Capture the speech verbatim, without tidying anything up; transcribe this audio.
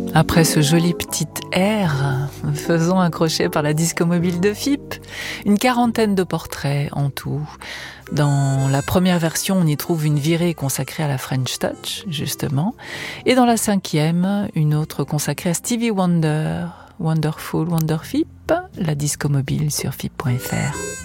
Après ce joli petit air, faisons un crochet par la disco mobile de F I P. Une quarantaine de portraits en tout. Dans la première version, on y trouve une virée consacrée à la French Touch, justement. Et dans la cinquième, une autre consacrée à Stevie Wonder. Wonderful Wonder F I P, la disco mobile sur F I P point F R.